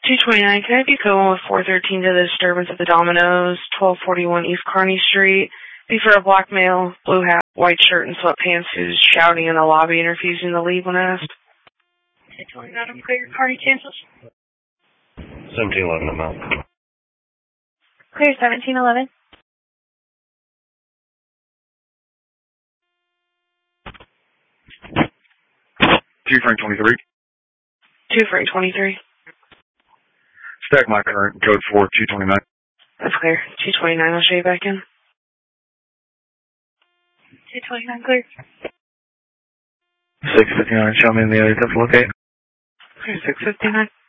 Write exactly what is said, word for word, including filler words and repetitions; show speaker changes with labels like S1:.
S1: two twenty-nine, can I be going with four thirteen to the disturbance at the Domino's, twelve forty-one East Kearney Street? Be for a black male, blue hat, white shirt, and sweatpants who's shouting in the lobby and refusing to leave when asked.
S2: two twenty-nine, I'm clear. Kearney, Kansas.
S3: seventeen eleven, I'm out.
S2: Clear, seventeen eleven.
S4: two Frank twenty-three.
S1: two Frank twenty-three.
S4: Stack my current, code four two twenty-nine.
S1: That's clear. two twenty-nine, I'll show you back in.
S2: two twenty-nine, clear.
S4: six fifty-nine, show me in the area to locate.
S1: Clear, six fifty-nine.